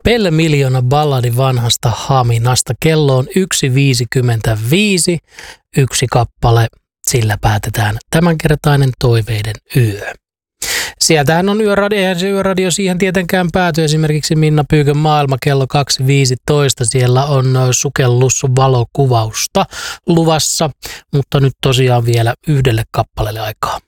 Pelle Miljoona balladi vanhasta Haminasta. Kello on 1.55, yksi kappale. Sillä päätetään tämänkertainen toiveiden yö. Sieltähän on yöradio, eihän se yöradio siihen tietenkään pääty. Esimerkiksi Minna Pyykön maailma kello 2.15. Siellä on sukellus-valokuvausta luvassa, mutta nyt tosiaan vielä yhdelle kappaleelle aikaa.